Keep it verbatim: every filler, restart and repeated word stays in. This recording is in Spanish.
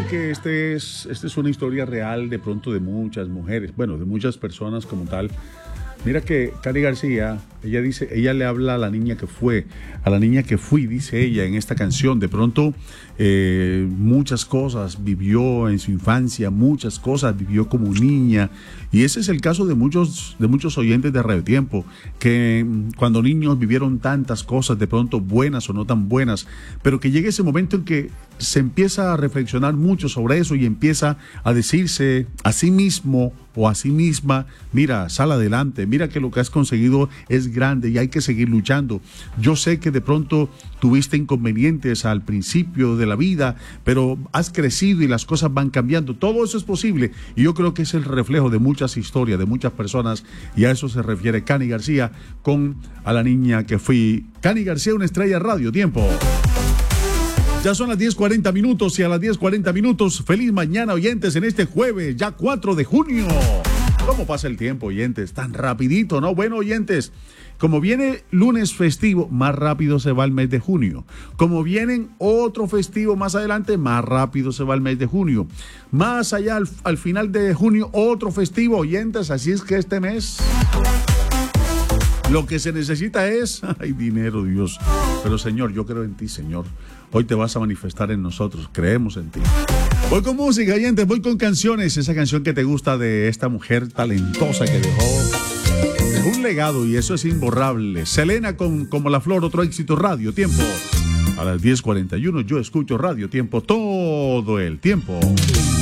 que este es, esta es una historia real de pronto de muchas mujeres, bueno, de muchas personas como tal. Mira que Cani García, ella dice, ella le habla a la niña que fue, a la niña que fui, dice ella en esta canción. De pronto, eh, muchas cosas vivió en su infancia, muchas cosas vivió como niña. Y ese es el caso de muchos, de muchos oyentes de Radio Tiempo, que cuando niños vivieron tantas cosas, de pronto buenas o no tan buenas, pero que llega ese momento en que se empieza a reflexionar mucho sobre eso y empieza a decirse a sí mismo o a sí misma, mira, sal adelante, mira que lo que has conseguido es grande y hay que seguir luchando. Yo sé que de pronto tuviste inconvenientes al principio de la vida, pero has crecido y las cosas van cambiando. Todo eso es posible y yo creo que es el reflejo de muchas historias, de muchas personas, y a eso se refiere Cani García con A la niña que fui. Cani García, una estrella Radio Tiempo. Ya son las diez cuarenta minutos y a las diez cuarenta minutos, feliz mañana, oyentes, en este jueves, ya cuatro de junio. ¿Cómo pasa el tiempo, oyentes? Tan rapidito, ¿no? Bueno, oyentes, como viene lunes festivo, más rápido se va el mes de junio. Como vienen otro festivo más adelante, más rápido se va el mes de junio. Más allá, al, al final de junio, otro festivo, oyentes, así es que este mes lo que se necesita es, ay, dinero, Dios. Pero Señor, yo creo en ti, Señor. Hoy te vas a manifestar en nosotros, creemos en ti. Voy con música, oyentes, voy con canciones. Esa canción que te gusta de esta mujer talentosa que dejó, dejó un legado y eso es imborrable. Selena con Como la Flor, otro éxito, Radio Tiempo. A las diez cuarenta y uno yo escucho Radio Tiempo todo el tiempo.